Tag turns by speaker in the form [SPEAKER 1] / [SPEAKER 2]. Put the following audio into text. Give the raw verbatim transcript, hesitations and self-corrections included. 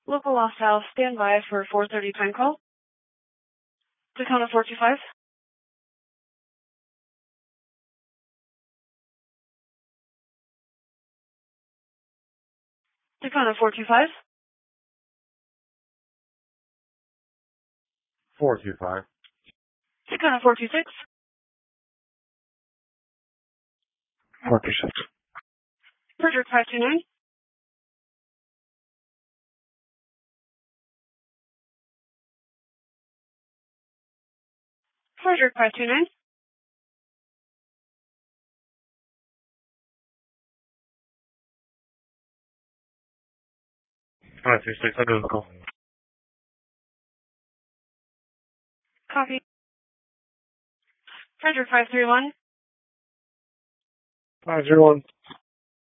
[SPEAKER 1] Local Lost House, stand by for four thirty time call. Tacoma four two five. Tacoma four two five.
[SPEAKER 2] four two five.
[SPEAKER 1] Tacoma four two six.
[SPEAKER 2] four two six.
[SPEAKER 1] Frederick five two nine. Frederick five two nine.
[SPEAKER 2] five two six, under the call.
[SPEAKER 1] Copy. Frederick five three one.
[SPEAKER 2] five zero one.